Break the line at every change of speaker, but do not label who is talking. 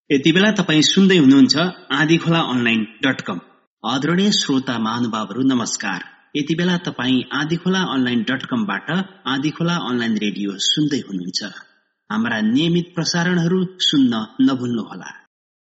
यति बेला तपाई सुन्दै हुनुहुन्छ आँधीखोलाonline.com। आदरणीय श्रोता महानुभावहरू नमस्कार। यति बेला तपाई आँधीखोलाonline.com बाट आँधीखोला अनलाइन रेडियो सुन्दै हुनुहुन्छ। हाम्रा नियमित प्रसारणहरू सुन्न नभुल्नुहोला।